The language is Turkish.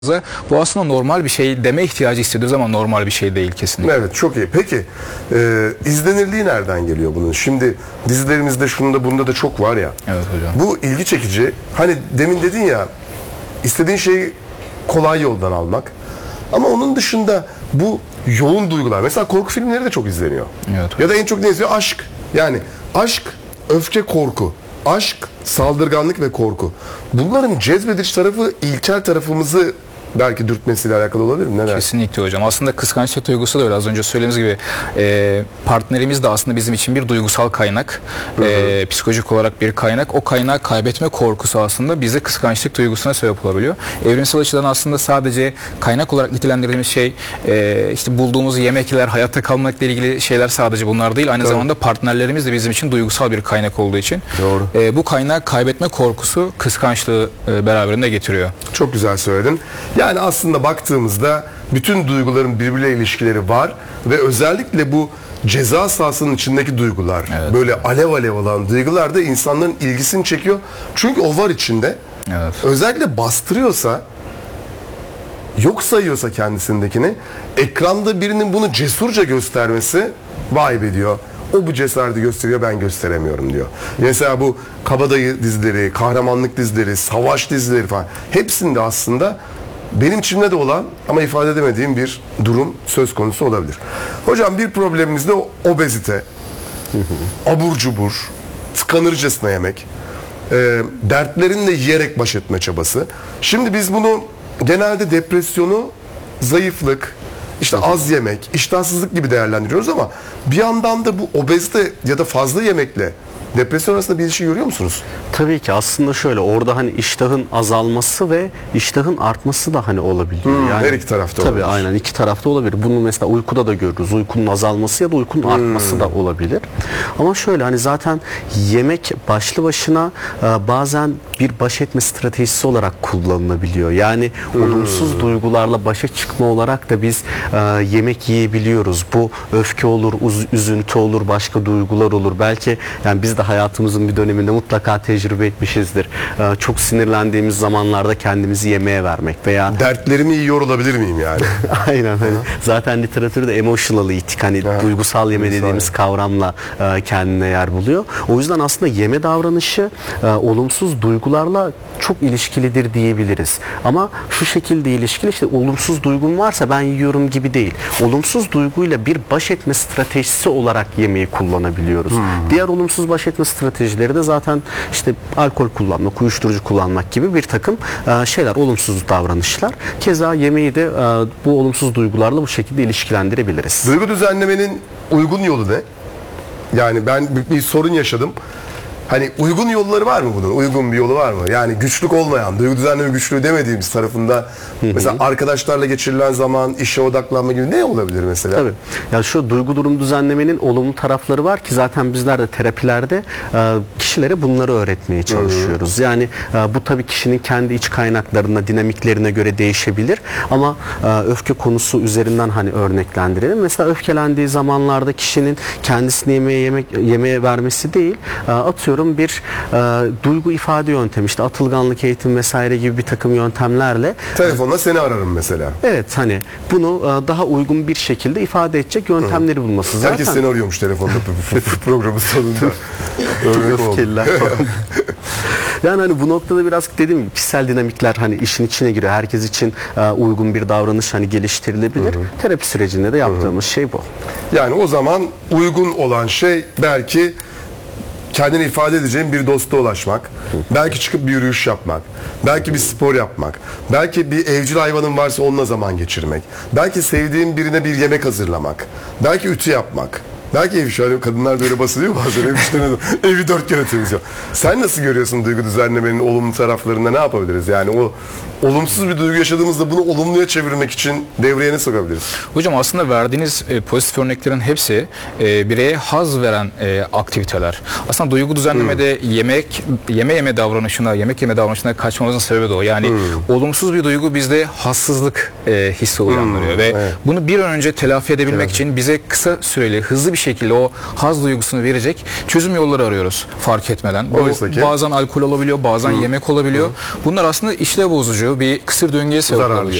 Bu aslında normal bir şey deme ihtiyacı hissediyoruz ama normal bir şey değil kesinlikle. Evet, çok iyi. Peki izlenirliği nereden geliyor bunun? Şimdi dizilerimizde şunda bunda da çok var ya. Evet hocam. Bu ilgi çekici. Hani demin dedin ya, istediğin şeyi kolay yoldan almak. Ama onun dışında bu yoğun duygular. Mesela korku filmleri de çok izleniyor. Evet. Ya da en çok ne izliyor? Aşk. Yani aşk, öfke, korku. Aşk, saldırganlık ve korku. Bunların cezbedici tarafı ilkel tarafımızı belki dürtmesiyle alakalı olabilir mi? Ne dersin? Kesinlikle hocam. Aslında kıskançlık duygusu da öyle. Az önce söylediğimiz gibi partnerimiz de aslında bizim için bir duygusal kaynak. Psikolojik olarak bir kaynak. O kaynağı kaybetme korkusu aslında bize kıskançlık duygusuna sebep olabiliyor. Evrimsel açıdan aslında sadece kaynak olarak nitelendirdiğimiz şey işte bulduğumuz yemekler, hayatta kalmakla ilgili şeyler sadece bunlar değil. Aynı zamanda partnerlerimiz de bizim için duygusal bir kaynak olduğu için. Doğru. Bu kaynağı kaybetme korkusu kıskançlığı beraberinde getiriyor. Çok güzel söyledin. Yani aslında baktığımızda bütün duyguların birbiriyle ilişkileri var ve özellikle bu ceza sahasının içindeki duygular, böyle alev alev olan duygular da insanların ilgisini çekiyor. Çünkü o var içinde. Evet. Özellikle bastırıyorsa, yok sayıyorsa kendisindekini, ekranda birinin bunu cesurca göstermesi vay be diyor. O bu cesareti gösteriyor, ben gösteremiyorum diyor. Mesela bu kabadayı dizileri, kahramanlık dizileri, savaş dizileri falan hepsinde aslında benim içimde de olan ama ifade edemediğim bir durum söz konusu olabilir. Hocam bir problemimiz de obezite. Abur cubur, tıkanırcasına yemek, dertlerinle yiyerek baş etme çabası. Şimdi biz bunu genelde depresyonu, zayıflık, işte az yemek, iştahsızlık gibi değerlendiriyoruz ama bir yandan da bu obezite ya da fazla yemekle depresyon arasında bir ilişki görüyor musunuz? Tabii ki aslında şöyle, orada hani iştahın azalması ve iştahın artması da hani olabiliyor. Yani, her iki tarafta tabii olabilir. aynen iki tarafta olabilir. Bunu mesela uykuda da görürüz. Uykunun azalması ya da uykunun artması da olabilir. Ama şöyle hani zaten yemek başlı başına bazen bir baş etme stratejisi olarak kullanılabiliyor. Yani olumsuz duygularla başa çıkma olarak da biz yemek yiyebiliyoruz. Bu öfke olur, üzüntü olur, başka duygular olur. Belki yani biz de hayatımızın bir döneminde mutlaka tecrübe etmişizdir. Çok sinirlendiğimiz zamanlarda kendimizi yemeğe vermek veya Dertlerimi yiyor olabilir miyim yani? aynen hani zaten literatürde emotional eating hani duygusal yeme dediğimiz kavramla kendine yer buluyor. O yüzden aslında yeme davranışı olumsuz duygularla çok ilişkilidir diyebiliriz. Ama şu şekilde ilişkili, işte olumsuz duygum varsa ben yiyorum gibi değil. Olumsuz duyguyla bir baş etme stratejisi olarak yemeği kullanabiliyoruz. Diğer olumsuz baş etme stratejileri de zaten işte alkol kullanmak, uyuşturucu kullanmak gibi bir takım şeyler, olumsuz davranışlar. Keza yemeği de bu olumsuz duygularla bu şekilde ilişkilendirebiliriz. Duygu düzenlemenin uygun yolu ne? Yani ben bir sorun yaşadım. Hani uygun yolları var mı bunun? Uygun bir yolu var mı? Yani güçlük olmayan, duygu düzenleme güçlüğü demediğimiz tarafında mesela arkadaşlarla geçirilen zaman, işe odaklanma gibi ne olabilir mesela? Tabii. Ya şu duygu durum düzenlemenin olumlu tarafları var ki zaten bizler de terapilerde kişilere bunları öğretmeye çalışıyoruz. Yani bu tabii kişinin kendi iç kaynaklarına, dinamiklerine göre değişebilir ama öfke konusu üzerinden hani örneklendirelim. Mesela öfkelendiği zamanlarda kişinin kendisini yemeğe vermesi değil, atıyorum bir duygu ifade yöntemi, işte atılganlık eğitim vesaire gibi bir takım yöntemlerle Telefonla seni ararım mesela. evet hani bunu daha uygun bir şekilde ifade edecek yöntemleri bulması zaten. Herkes seni arıyormuş telefonda programın sonunda. Örnek oldu. Öfkeliler falan. Yani hani bu noktada biraz dediğim gibi kişisel dinamikler hani işin içine giriyor. Herkes için uygun bir davranış hani geliştirilebilir. Terapi sürecinde de yaptığımız şey bu. Yani o zaman uygun olan şey belki kendini ifade edeceğin bir dosta ulaşmak, belki çıkıp bir yürüyüş yapmak, belki bir spor yapmak, belki bir evcil hayvanın varsa onunla zaman geçirmek, belki sevdiğin birine bir yemek hazırlamak, belki ütü yapmak. Belki ev şu an kadınlar da öyle basılıyor bazen evi 4 kere temizliyor. Sen nasıl görüyorsun duygu düzenlemenin olumlu taraflarında, ne yapabiliriz? Yani o olumsuz bir duygu yaşadığımızda bunu olumluya çevirmek için devreye ne sokabiliriz? Hocam aslında verdiğiniz pozitif örneklerin hepsi bireye haz veren aktiviteler. Aslında duygu düzenlemede yemek yeme davranışına kaçmamızın sebebi de o. Yani olumsuz bir duygu bizde hassızlık hissi uyandırıyor ve bunu bir an önce telafi edebilmek için bize kısa süreli, hızlı bir şekilde o haz duygusunu verecek çözüm yolları arıyoruz fark etmeden. Bazen alkol olabiliyor, bazen yemek olabiliyor. Bunlar aslında işlev bozucu, bir kısır döngüye sebep Zararlı oluyor.